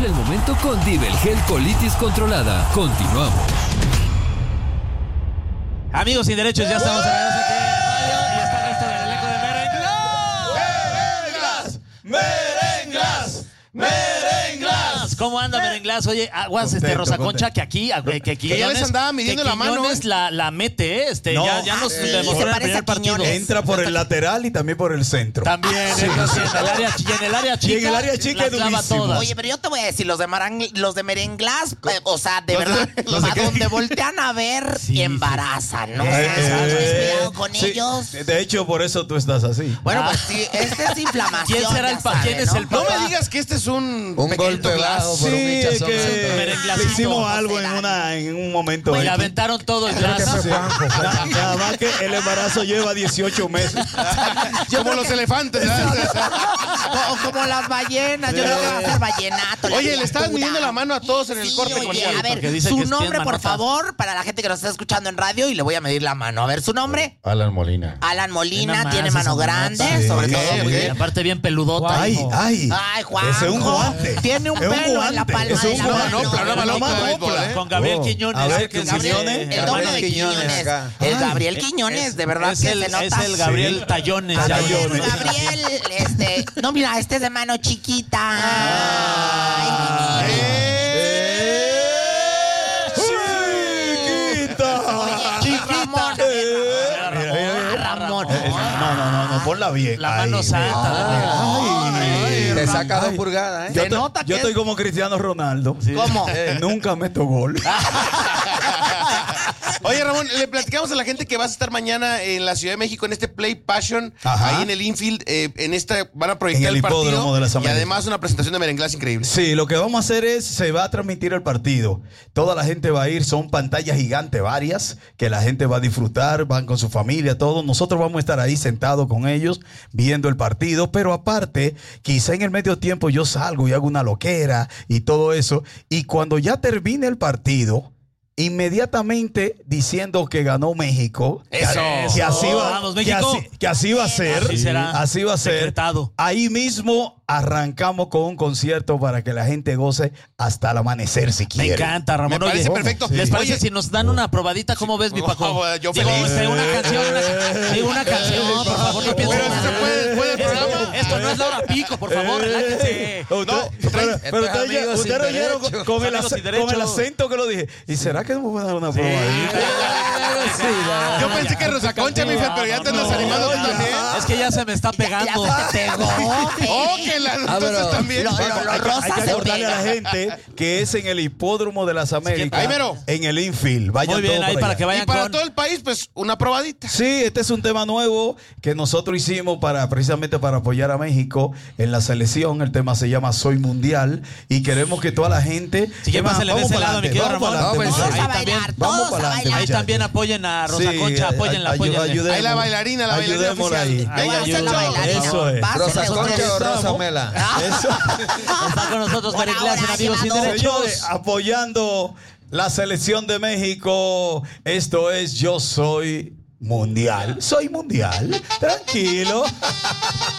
Desinfla el momento con Divel Gel Colitis Controlada. Continuamos. Amigos sin derechos, ya estamos en la aquí en radio y está el resto del elenco de Merenglas. ¡Merenglas! ¿Cómo anda Merenglas? Oye, aguas, Rosa Concha, que aquí, que ya les andaba midiendo la mano. La mete, No. ya nos demostró en el primer partido. Entra por el lateral y también por el centro. También, en el área chica. Y en el área chica es durísimo. Oye, pero yo te voy a decir, los de Merenglas, o sea, de verdad, a donde voltean a ver y embarazan, ¿no? Cuidado con ellos. De hecho, por eso tú estás así. Bueno, pues sí, este es inflamación. ¿Quién será quién es el No papá? me digas que este es un golpe bajo por un hinchazón. Le hicimos algo en un momento. Le aventaron todo el glass. Nada más que el embarazo lleva 18 meses. Como los elefantes. O como las ballenas, yo creo que va a ser vallenato. Oye, le estaban midiendo la mano a todos en el corte comercial. A ver, su nombre, por favor, para la gente que nos está escuchando en radio, y le voy a medir la mano. A ver, su nombre. Alan Molina. Alan Molina, tiene mano grande, sobre todo. Y aparte bien peludota. Ay, Juan. Ese es un guante. Tiene un pelo en la palma de la mano. Con Gabriel Quiñones. A ver, El doble de Quiñones. El Gabriel Quiñones, de verdad que se nota. Es el Gabriel Tallones. Gabriel, no, mira, este es de mano chiquita. Chiquita. Ramón. No, ponla bien. La mano santa. Te saca 2 pulgadas, ¿eh? Yo estoy como Cristiano Ronaldo. ¿Cómo? Nunca meto gol. Oye, Ramón, le platicamos a la gente que vas a estar mañana en la Ciudad de México en este Play Passion, ahí en el infield, van a proyectar En el partido Hipódromo de las y Américas. además una presentación de Merenglas increíble. Sí, lo que vamos a hacer es, se va a transmitir el partido. Toda la gente va a ir, son pantallas gigantes varias, que la gente va a disfrutar, van con su familia, todo. Nosotros vamos a estar ahí sentados con ellos, viendo el partido, pero aparte, quizá en el medio tiempo yo salgo y hago una loquera y todo eso, y cuando ya termine el partido, inmediatamente diciendo que ganó México. Eso. Que así va, Vamos, México. que así va a ser. Así será. Así va a ser. Decretado. Ahí mismo arrancamos con un concierto para que la gente goce hasta el amanecer si quiere. Me encanta, Ramón. Me parece Oye, perfecto. ¿Les parece Oye, si nos dan una probadita? ¿Cómo ves, mi Paco? Yo Digo, feliz. una canción. Una canción, por favor, no piensen Pero mal. se puede después del programa. Esto no es la hora pico, por favor, relájense. Pero ustedes oyeron con el acento que lo dije. ¿Y será que no me voy a dar una probadita? Yo pensé que Rosa Concha, mi Fer, pero ya te andas animando tú también. Es que ya se me está pegando. Ya se te pegó. Oh, que entonces también. Hay que acordarle a la gente que es en el Hipódromo de las Américas. Ahí mero. En el infield. Vayan Muy bien, todos ahí por para allá. que vayan Y para con... todo el país, pues, una probadita. Sí, este es un tema nuevo que nosotros hicimos precisamente para apoyar a México en la selección. El tema se llama Soy Mundial y queremos que toda la gente... Si quieren, pásenle de ese lado, mi querido Ramón. Todos a bailar, todos a bailar. Ahí también apoyen a Rosa Concha, apóyenla. Ahí la bailarina, ayudémosla ahí. Yo voy a ser la bailarina. Eso es. Rosa Concha o Rosa Mela. Eso. Está con nosotros Merenglas en Amigos Sin llevado. Derechos. Señores, apoyando la selección de México. Esto es Yo Soy Mundial. Soy mundial. Tranquilo.